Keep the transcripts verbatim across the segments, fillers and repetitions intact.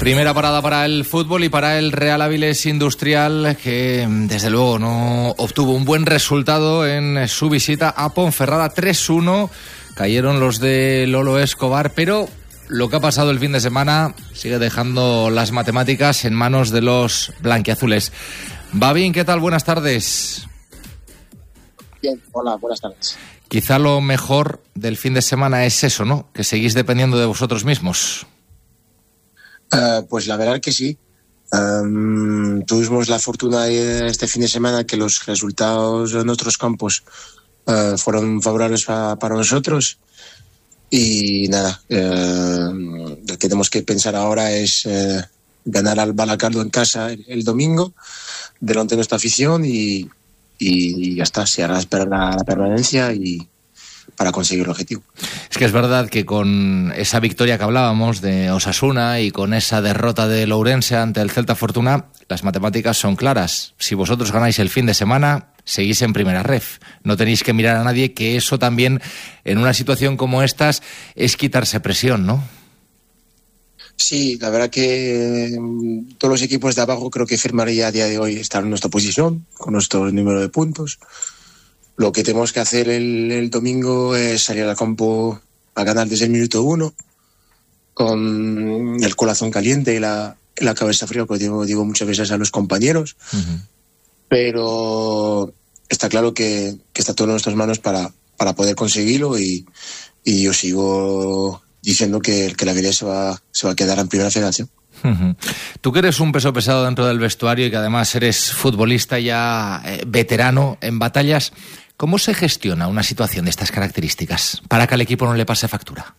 Primera parada para el fútbol y para el Real Avilés Industrial, que desde luego no obtuvo un buen resultado en su visita a Ponferrada. tres uno, cayeron los de Lolo Escobar, pero lo que ha pasado el fin de semana sigue dejando las matemáticas en manos de los blanquiazules. Babín, ¿qué tal? Buenas tardes. Bien, hola, buenas tardes. Quizá lo mejor del fin de semana es eso, ¿no? Que seguís dependiendo de vosotros mismos. Uh, pues la verdad que sí. Um, tuvimos la fortuna este fin de semana que los resultados de nuestros campos uh, fueron favorables pa, para nosotros. Y nada, uh, lo que tenemos que pensar ahora es uh, ganar al Balacardo en casa el, el domingo, delante de nuestra afición y, y ya está, se hará esperar la, la permanencia y para conseguir el objetivo. Es que es verdad que con esa victoria que hablábamos de Osasuna y con esa derrota de Lourense ante el Celta Fortuna, las matemáticas son claras. Si vosotros ganáis el fin de semana, seguís en primera ref. No tenéis que mirar a nadie, que eso también, en una situación como estas, es quitarse presión, ¿no? Sí, la verdad que todos los equipos de abajo creo que firmaría a día de hoy estar en nuestra posición, con nuestro número de puntos. Lo que tenemos que hacer el, el domingo es salir al campo a ganar desde el minuto uno, con el corazón caliente y la, la cabeza fría, como digo, digo muchas veces a los compañeros. Uh-huh. Pero está claro que, que está todo en nuestras manos para, para poder conseguirlo y, y yo sigo diciendo que, que la Avilés se va, se va a quedar en primera federación. Uh-huh. Tú que eres un peso pesado dentro del vestuario y que además eres futbolista ya eh, veterano en batallas, ¿cómo se gestiona una situación de estas características para que al equipo no le pase factura?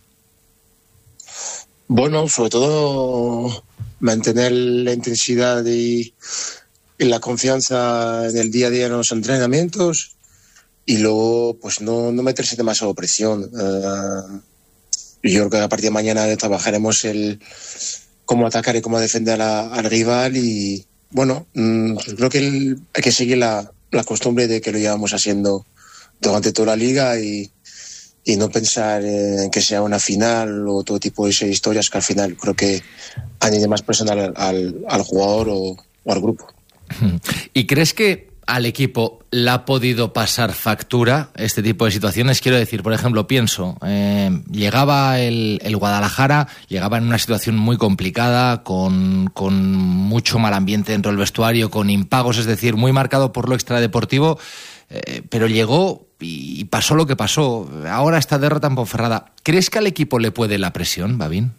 Bueno, sobre todo mantener la intensidad y, y la confianza en el día a día en los entrenamientos y luego pues no, no meterse demasiado presión. Uh, yo creo que a partir de mañana trabajaremos el cómo atacar y cómo defender a, al rival y bueno, mmm, creo que el, hay que seguir la, la costumbre de que lo llevamos haciendo durante toda la liga y, y no pensar en que sea una final o todo tipo de historias que al final creo que añade más presión al, al, al jugador o, o al grupo. ¿Y crees que al equipo le ha podido pasar factura este tipo de situaciones? Quiero decir, por ejemplo, pienso, eh, llegaba el, el Guadalajara, llegaba en una situación muy complicada, con, con mucho mal ambiente dentro del vestuario, con impagos, es decir, muy marcado por lo extradeportivo, eh, pero llegó y pasó lo que pasó. Ahora esta derrota en Ponferrada, ¿crees que al equipo le puede la presión, Babín?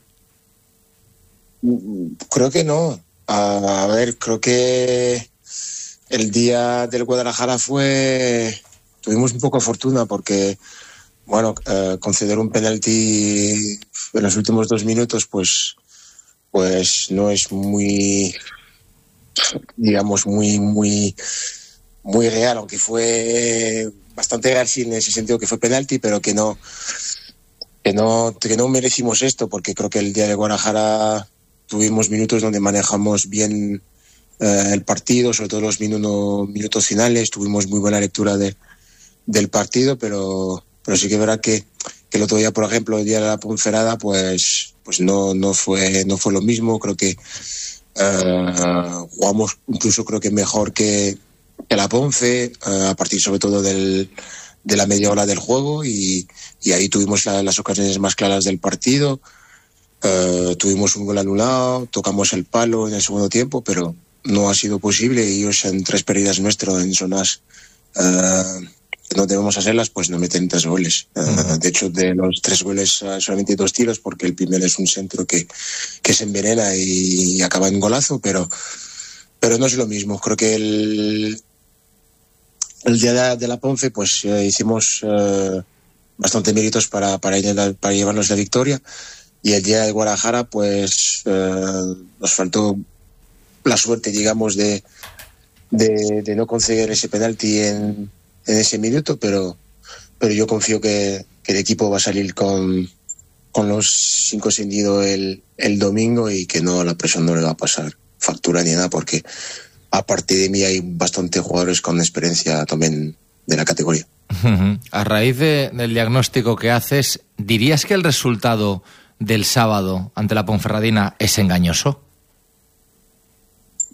Creo que no. A ver, creo que el día del Guadalajara fue... Tuvimos un poco de fortuna porque, bueno, eh, conceder un penalti en los últimos dos minutos, pues, pues no es muy, digamos, muy, muy, muy real, aunque fue bastante real sí, en ese sentido que fue penalti, pero que no, que no, que no merecimos esto, porque creo que el día de Guadalajara tuvimos minutos donde manejamos bien eh, el partido, sobre todo los minutos, minutos finales, tuvimos muy buena lectura de, del partido, pero, pero sí que verá que, que el otro día, por ejemplo, el día de la Ponferrada, pues, pues no, no fue, no fue lo mismo. Creo que eh, jugamos incluso creo que mejor que, que la Ponfe, eh, a partir sobre todo del, de la media hora del juego y, y ahí tuvimos la, las ocasiones más claras del partido. Uh, tuvimos un gol anulado, tocamos el palo en el segundo tiempo, pero no ha sido posible y ellos en tres pérdidas nuestras en zonas uh, que no debemos hacerlas, pues no meten tres goles. Uh, de hecho, de los tres goles uh, solamente dos tiros, porque el primero es un centro que, que se envenena y, y acaba en golazo, pero, pero no es lo mismo. Creo que el, el día de, de la Ponfe pues uh, hicimos uh, bastante méritos para, para, para llevarnos la victoria. Y el día de Guadalajara, pues eh, nos faltó la suerte, digamos, de, de, de no conseguir ese penalti en, en ese minuto, pero, pero yo confío que, que el equipo va a salir con, con los cinco encendidos el, el domingo y que no la presión no le va a pasar factura ni nada, porque aparte de mí hay bastantes jugadores con experiencia también de la categoría. A raíz de, del diagnóstico que haces, ¿dirías que el resultado del sábado ante la Ponferradina es engañoso?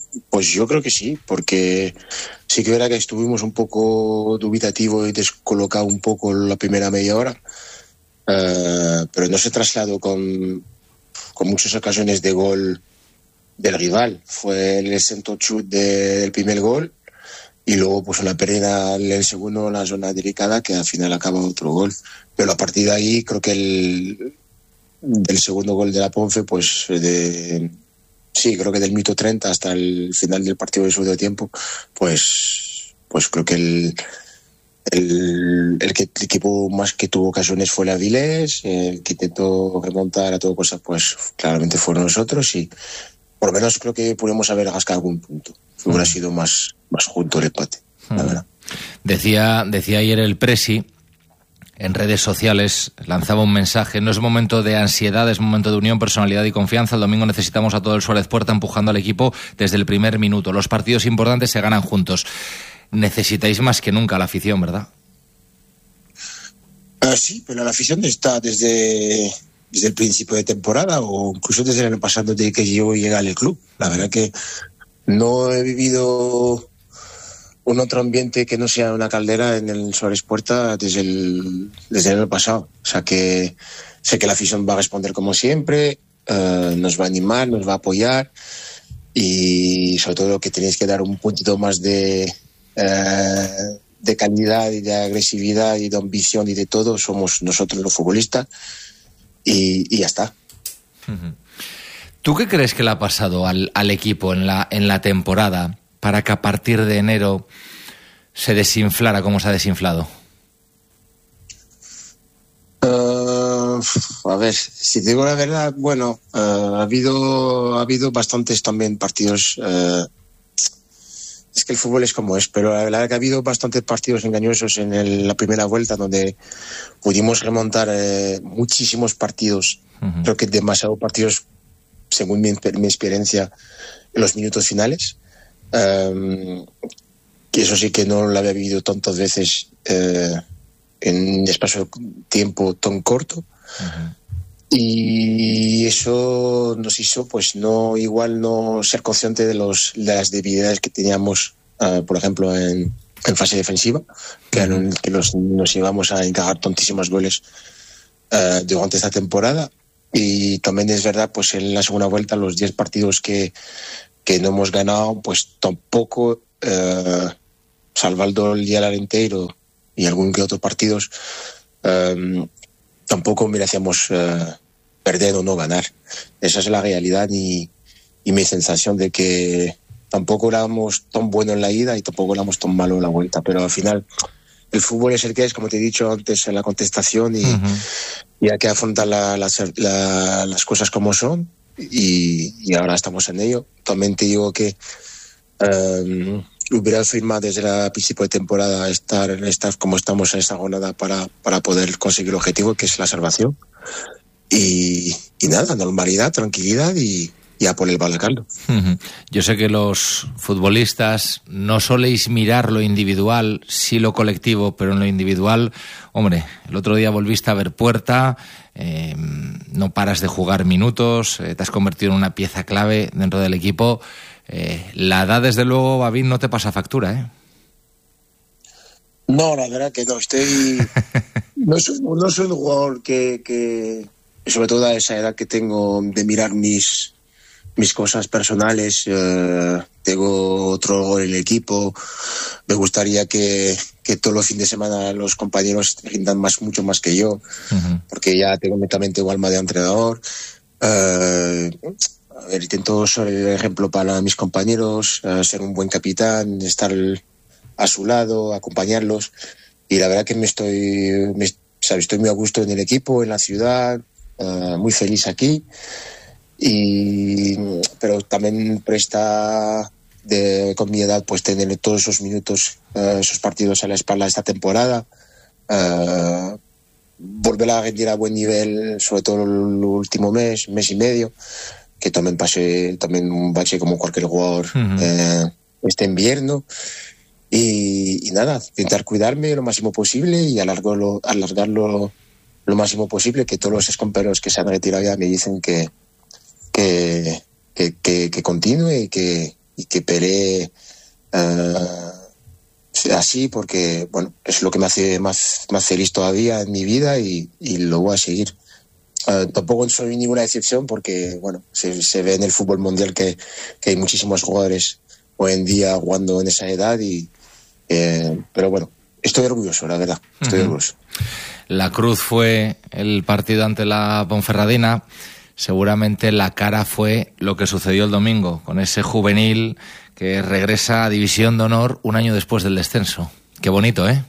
Pues yo creo que sí, porque sí que era que estuvimos un poco dubitativo y descolocado un poco la primera media hora, uh, pero no se trasladó con, con muchas ocasiones de gol del rival. Fue el centro chut de, del primer gol y luego pues una pérdida en el segundo en la zona delicada que al final acaba otro gol. Pero a partir de ahí creo que el del segundo gol de la Ponfe, pues de, sí, creo que del minuto treinta hasta el final del partido de segundo tiempo, pues pues creo que el el, el, que, el equipo más que tuvo ocasiones fue el Avilés, el que intentó remontar a toda cosa, pues claramente fueron nosotros y por lo menos creo que podemos haber rascado algún punto. Hubiera sido más, más junto el empate, la verdad. Decía, decía ayer el Presi, en redes sociales, lanzaba un mensaje: no es momento de ansiedad, es momento de unión, personalidad y confianza. El domingo necesitamos a todo el Suárez Puerta empujando al equipo desde el primer minuto. Los partidos importantes se ganan juntos. Necesitáis más que nunca la afición, ¿verdad? Uh, sí, pero la afición está desde, desde el principio de temporada o incluso desde el año pasado, desde que yo llegué al club. La verdad que no he vivido un otro ambiente que no sea una caldera en el Suárez Puerta desde el, desde el año pasado. O sea que sé que la afición va a responder como siempre, uh, nos va a animar, nos va a apoyar y sobre todo que tenéis que dar un puntito más de, uh, de calidad y de agresividad y de ambición y de todo. Somos nosotros los futbolistas y, y ya está. ¿Tú qué crees que le ha pasado al, al equipo en la, en la temporada para que a partir de enero se desinflara como se ha desinflado? Uh, a ver, si te digo la verdad, bueno, uh, ha habido ha habido bastantes también partidos. Uh, es que el fútbol es como es, pero la verdad es que ha habido bastantes partidos engañosos en el, la primera vuelta donde pudimos remontar eh, muchísimos partidos. Uh-huh. Creo que demasiados partidos, según mi, mi experiencia, en los minutos finales. Um, que eso sí que no lo había vivido tantas veces eh, en un espacio de tiempo tan corto. Uh-huh. Y eso nos hizo pues no igual no ser consciente de los de las debilidades que teníamos, uh, por ejemplo en, en fase defensiva, que, uh-huh. en, que los, nos íbamos a encajar tantísimos goles uh, durante esta temporada. Y también es verdad pues en la segunda vuelta los diez partidos que que no hemos ganado, pues tampoco, eh, salvando el día Arenteiro y algún que otro partidos, eh, tampoco merecíamos eh, perder o no ganar. Esa es la realidad y, y mi sensación de que tampoco éramos tan buenos en la ida y tampoco éramos tan malos en la vuelta, pero al final el fútbol es el que es, como te he dicho antes en la contestación, y, uh-huh. y hay que afrontar la, la, la, las cosas como son. Y, y ahora estamos en ello. También te digo que um, hubiera firmado desde el principio de temporada estar, estar como estamos en esta jornada para, para poder conseguir el objetivo, que es la salvación. Y, y nada, normalidad, tranquilidad y, y a por el balcaldo. Uh-huh. Yo sé que los futbolistas no soléis mirar lo individual, sí lo colectivo, pero en lo individual, hombre, el otro día volviste a ver Puerta, eh, no paras de jugar minutos, eh, te has convertido en una pieza clave dentro del equipo. Eh, la edad, desde luego, Babín, no te pasa factura, ¿eh? No, la verdad que no, estoy... no, soy, no soy un jugador que, que, sobre todo a esa edad que tengo, de mirar mis... mis cosas personales. Eh, tengo otro gol en el equipo, me gustaría que, que todos los fines de semana los compañeros rindan más, mucho más que yo, uh-huh. porque ya tengo netamente un alma de entrenador. Eh, a ver, intento ser el ejemplo para mis compañeros, eh, ser un buen capitán, estar a su lado, acompañarlos, y la verdad que me estoy me, ¿sabes? Estoy muy a gusto en el equipo, en la ciudad, eh, muy feliz aquí. Y pero también presta de, con mi edad pues tener todos esos minutos, uh, esos partidos a la espalda esta temporada, uh, volver a rendir a buen nivel, sobre todo el último mes, mes y medio, que también pasé también un bache como cualquier jugador uh-huh. eh, este invierno, y, y nada, intentar cuidarme lo máximo posible y alargarlo, alargarlo lo máximo posible, que todos los compañeros que se han retirado ya me dicen que Que, que, que, que continúe y que, y que peleé uh, así, porque bueno, es lo que me hace más, más feliz todavía en mi vida y, y lo voy a seguir. Uh, tampoco soy ninguna excepción porque bueno, se, se ve en el fútbol mundial que, que hay muchísimos jugadores hoy en día jugando en esa edad y eh, pero bueno, estoy orgulloso, la verdad, estoy uh-huh. orgulloso. La cruz fue el partido ante la Ponferradina. Seguramente la cara fue lo que sucedió el domingo con ese juvenil que regresa a División de Honor un año después del descenso. Qué bonito, ¿eh?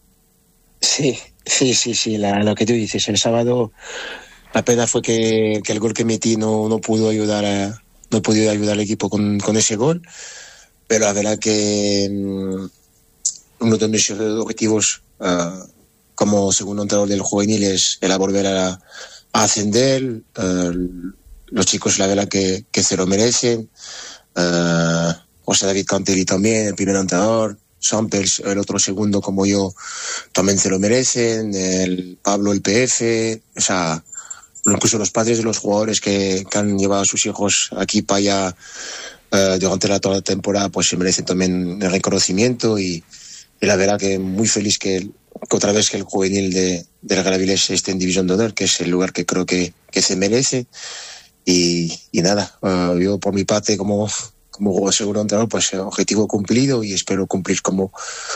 Sí, sí, sí, sí, la, lo que tú dices. El sábado la pena fue que, que el gol que metí no, no pudo ayudar a, no pudo ayudar al equipo con, con ese gol, pero la verdad que um, uno de mis objetivos uh, como segundo entrenador del juvenil es el volver a, a ascender. Uh, los chicos la verdad que, que se lo merecen. Uh, José David Cantelli también, el primer entrenador. Sampers, el otro segundo como yo, también se lo merecen. El Pablo, el P F, o sea, incluso los padres de los jugadores que, que han llevado a sus hijos aquí para allá uh, durante la, toda la temporada, pues se merecen también el reconocimiento y, y la verdad que muy feliz que, que otra vez que el juvenil de, de la Gravilés esté en División de Honor, que es el lugar que creo que, que se merece. Y, y nada, uh, yo por mi parte como, como seguro entrenador, pues objetivo cumplido y espero cumplir como,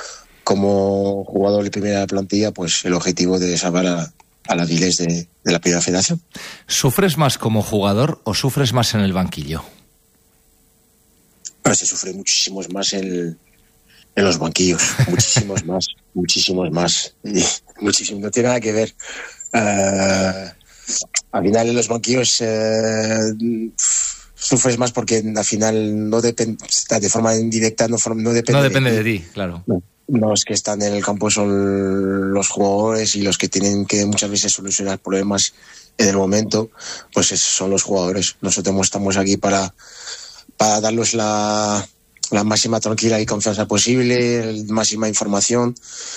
como jugador de primera plantilla, pues el objetivo de salvar a, a la Avilés de, de la primera federación. ¿Sufres más como jugador o sufres más en el banquillo? Bueno, se sufre muchísimos más en, en los banquillos, muchísimos más, muchísimos más, y muchísimo, no tiene nada que ver. Uh, al final en los banquillos uh, sufres más porque al final no depende, de forma indirecta no, no depende, no depende de, de ti, claro. No. Los que están en el campo son los jugadores y los que tienen que muchas veces solucionar problemas en el momento, pues esos son los jugadores. Nosotros estamos aquí para, para darles la, la máxima tranquilidad y confianza posible, la máxima información,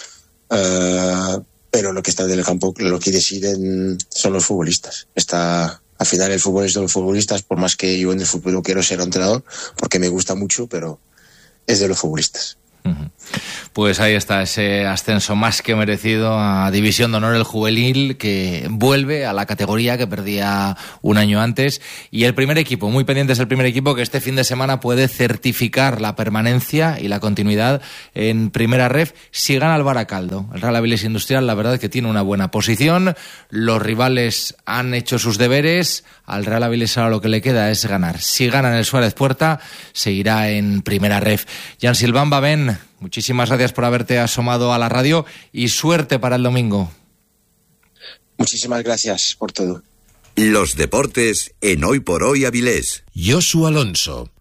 uh, pero lo que está en el campo, lo que deciden son los futbolistas. Está, al final el fútbol es de los futbolistas, por más que yo en el fútbol no quiero ser entrenador, porque me gusta mucho, pero es de los futbolistas. Pues ahí está ese ascenso más que merecido a División de Honor el juvenil, que vuelve a la categoría que perdía un año antes, y el primer equipo, muy pendiente es el primer equipo que este fin de semana puede certificar la permanencia y la continuidad en Primera Ref si gana el Baracaldo. El Real Avilés Industrial la verdad es que tiene una buena posición, los rivales han hecho sus deberes, al Real Avilés ahora lo que le queda es ganar. Si ganan el Suárez Puerta seguirá en Primera Ref. Jan Silván Babén, muchísimas gracias por haberte asomado a la radio y suerte para el domingo. Muchísimas gracias por todo. Los deportes en Hoy por Hoy Avilés. Josu Alonso.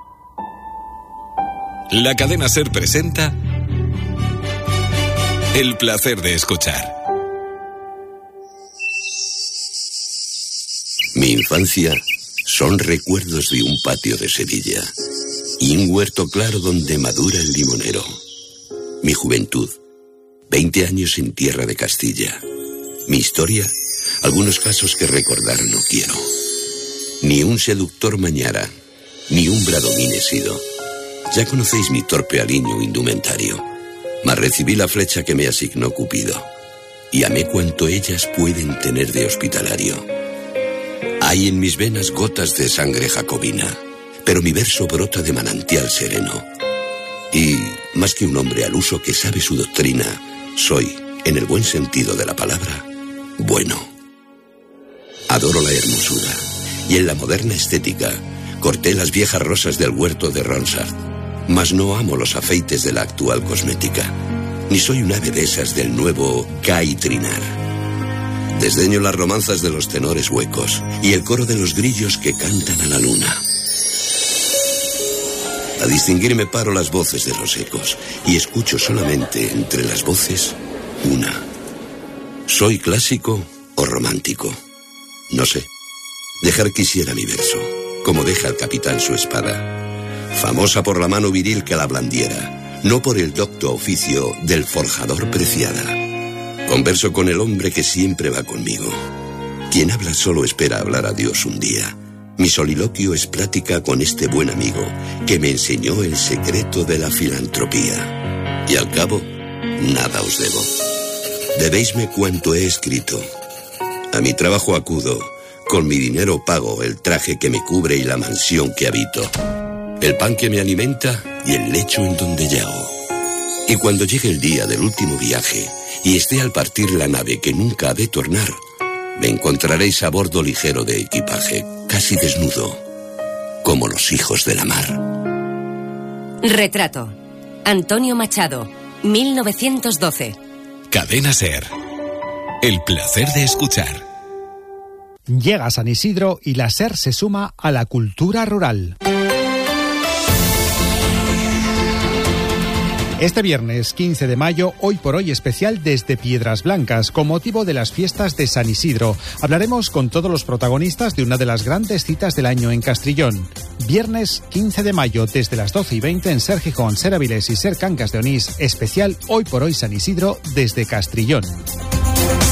La cadena SER presenta El placer de escuchar. Mi infancia son recuerdos de un patio de Sevilla y un huerto claro donde madura el limonero. Mi juventud, veinte años en tierra de Castilla. Mi historia, algunos casos que recordar no quiero. Ni un seductor mañara, ni un bradomín he sido. Ya conocéis mi torpe aliño indumentario, mas recibí la flecha que me asignó Cupido, y amé cuanto ellas pueden tener de hospitalario. Hay en mis venas gotas de sangre jacobina, pero mi verso brota de manantial sereno. Y, más que un hombre al uso que sabe su doctrina, soy, en el buen sentido de la palabra, bueno. Adoro la hermosura, y en la moderna estética corté las viejas rosas del huerto de Ronsard, mas no amo los afeites de la actual cosmética, ni soy un ave de esas del nuevo Guy Trinar. Desdeño las romanzas de los tenores huecos y el coro de los grillos que cantan a la luna. A distinguirme paro las voces de los ecos y escucho solamente entre las voces una. ¿Soy clásico o romántico? No sé. Dejar quisiera mi verso, como deja el capitán su espada, famosa por la mano viril que la blandiera, no por el docto oficio del forjador preciada. Converso con el hombre que siempre va conmigo. Quien habla solo espera hablar a Dios un día. Mi soliloquio es plática con este buen amigo que me enseñó el secreto de la filantropía. Y al cabo, nada os debo. Debéisme cuanto he escrito. A mi trabajo acudo, con mi dinero pago el traje que me cubre y la mansión que habito, el pan que me alimenta y el lecho en donde yago. Y cuando llegue el día del último viaje y esté al partir la nave que nunca ha de tornar, me encontraréis a bordo ligero de equipaje, casi desnudo, como los hijos de la mar. Retrato. Antonio Machado, mil novecientos doce. Cadena SER. El placer de escuchar. Llega San Isidro y la SER se suma a la cultura rural. Este viernes quince de mayo, hoy por hoy especial desde Piedras Blancas, con motivo de las fiestas de San Isidro. Hablaremos con todos los protagonistas de una de las grandes citas del año en Castrillón. Viernes quince de mayo, desde las doce y veinte en Ser Gijón, Ser Avilés y Ser Cangas de Onís, especial hoy por hoy San Isidro desde Castrillón.